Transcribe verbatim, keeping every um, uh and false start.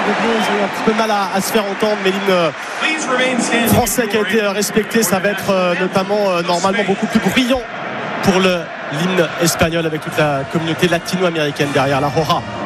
de bleu, ils ont eu un petit peu de mal à, à se faire entendre, mais l'hymne français qui a été respecté, ça va être euh, notamment euh, normalement beaucoup plus brillant pour le, l'hymne espagnol avec toute la communauté latino-américaine derrière la Roja.